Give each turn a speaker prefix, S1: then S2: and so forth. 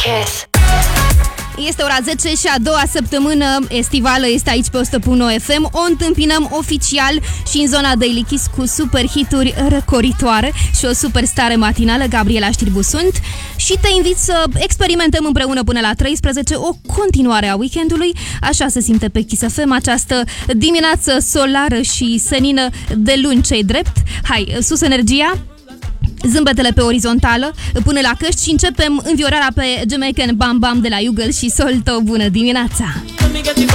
S1: Kiss.
S2: Este ora 10 și a doua săptămână estivală este aici pe 100.1 FM. O întâmpinăm oficial și în zona Daily Kiss cu super hituri răcoritoare și o super stare matinală. Gabriela Știrbu sunt și te invit să experimentăm împreună până la 13 o continuare a weekendului. Așa se simte pe Kiss FM această dimineață solară și senină de luni, ce-i drept. Hai, sus energia! Zâmbetele pe orizontală până la căști și începem înviorarea pe Jamaican Bam Bam de la Yugal și Solto. Bună dimineața!